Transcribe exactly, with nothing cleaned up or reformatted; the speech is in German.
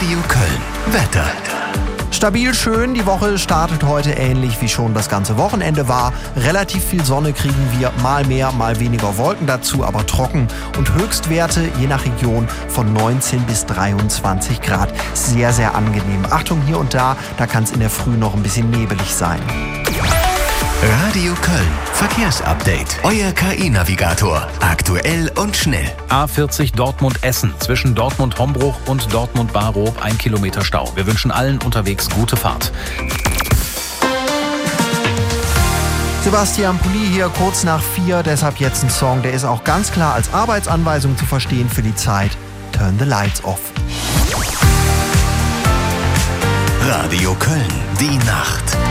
Radio Köln. Wetter. Stabil schön, die Woche startet heute ähnlich wie schon das ganze Wochenende war. Relativ viel Sonne kriegen wir, mal mehr, mal weniger Wolken dazu, aber trocken und Höchstwerte je nach Region von neunzehn bis dreiundzwanzig Grad. Sehr, sehr angenehm. Achtung, hier und da, da kann es in der Früh noch ein bisschen nebelig sein. Radio Köln. Verkehrsupdate. Euer K I-Navigator. Aktuell und schnell. A vierzig Dortmund-Essen. Zwischen Dortmund-Hombruch und Dortmund-Barob ein Kilometer Stau. Wir wünschen allen unterwegs gute Fahrt. Sebastian Pulli hier kurz nach vier, deshalb jetzt ein Song, der ist auch ganz klar als Arbeitsanweisung zu verstehen für die Zeit. Turn the lights off. Radio Köln. Die Nacht.